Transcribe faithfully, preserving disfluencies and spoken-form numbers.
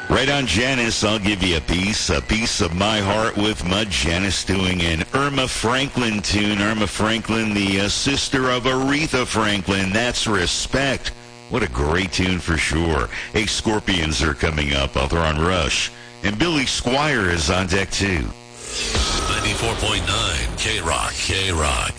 Right on Janice, I'll give you a piece, a piece of my heart with Mud. Janice doing an Irma Franklin tune. Irma Franklin, the uh, sister of Aretha Franklin. That's Respect. What a great tune for sure. Hey, Scorpions are coming up. I'll throw on Rush. And Billy Squire is on deck too. ninety-four point nine K-Rock, K-Rock.